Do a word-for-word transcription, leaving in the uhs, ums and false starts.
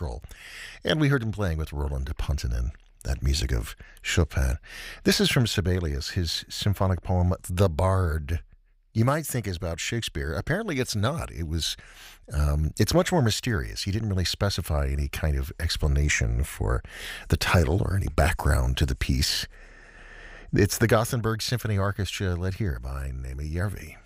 Patrol. And we heard him playing with Roland de Pontenin, that music of Chopin. This is from Sibelius, his symphonic poem, The Bard. You might think it's about Shakespeare. Apparently it's not. It was, um, it's much more mysterious. He didn't really specify any kind of explanation for the title or any background to the piece. It's the Gothenburg Symphony Orchestra, led here by Naomi Järvi.